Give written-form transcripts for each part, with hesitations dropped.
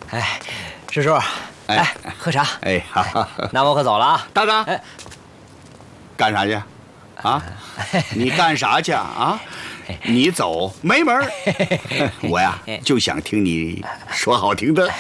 哎，师叔，来喝茶。 哎，好， 那我可走了啊。 大哥，干啥去？啊？你干啥去啊？你走没门儿！我呀就想听你说好听的。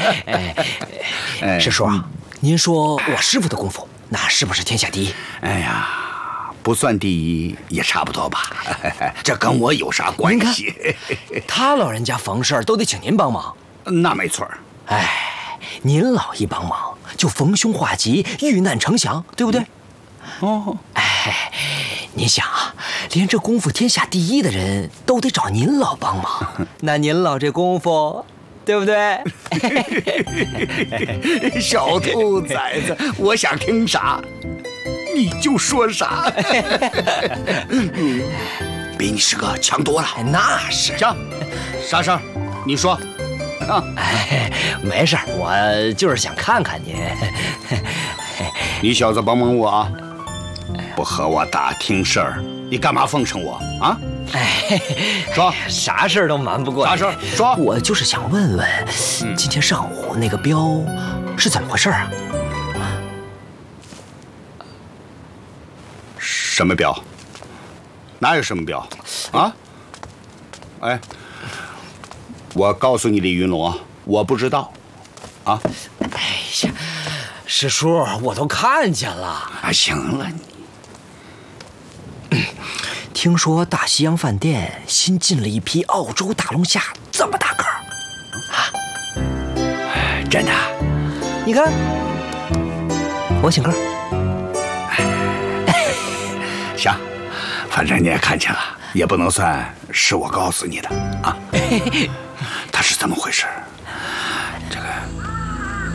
师叔，您说我师傅的功夫，那是不是天下第一？ 哎呀，不算第一也差不多吧。这跟我有啥关系？ 他老人家逢事儿都得请您帮忙。 那没错。 哎，您老一帮忙，就逢凶化吉，遇难成祥，对不对？ 哦， 哎，您想啊，连这功夫天下第一的人都得找您老帮忙，那您老这功夫，对不对？ 小兔崽子，我想听啥，你就说啥。比你师哥强多了。 那是。 行，啥事儿？你说。啊， 哎，没事，我就是想看看您。 你小子帮帮我啊！不和我打听事儿，你干嘛奉承我啊？ 哎， 说啥事儿都瞒不过你。 啥事儿？说。 我就是想问问，今天上午那个镖是怎么回事啊？ 什么镖？哪有什么镖？啊？哎，我告诉你，李云龙，我不知道。啊？ 哎呀，师叔，我都看见了。 啊，行了你。 听说大西洋饭店新进了一批澳洲大龙虾，这么大个儿啊！ 真的？ 你看，我请客。 行，反正你也看见了，也不能算是我告诉你的啊。他是怎么回事？